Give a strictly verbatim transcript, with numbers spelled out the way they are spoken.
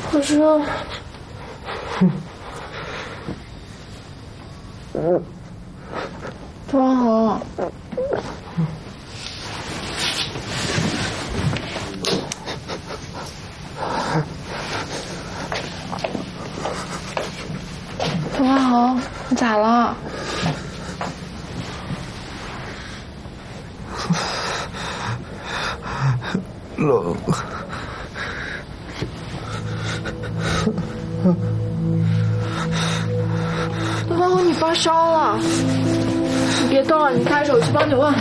可是，嗯，多好。童万豪，你咋了？ 冷。 童万豪，你发烧了，你别动了，你开手去帮你问。